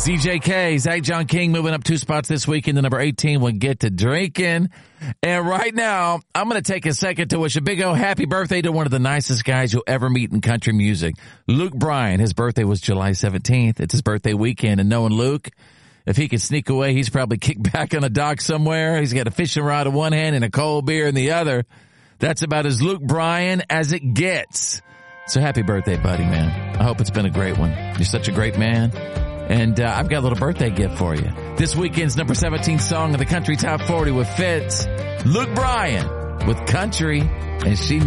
CJK, Zach John King moving up 2 spots this week in the number 18 will get to drinking. And right now, I'm going to take a second to wish a big happy birthday to one of the nicest guys you'll ever meet in country music. Luke Bryan. His birthday was July 17th. It's his birthday weekend. And knowing Luke, if he could sneak away, he's probably kicked back on a dock somewhere. He's got a fishing rod in one hand and a cold beer in the other. That's about as Luke Bryan as it gets. So happy birthday, buddy, man. I hope it's been a great one. You're such a great man. And I've got a little birthday gift for you. This weekend's number 17 song of the Country Top 40 with Fitz. Luke Bryan with Country, and she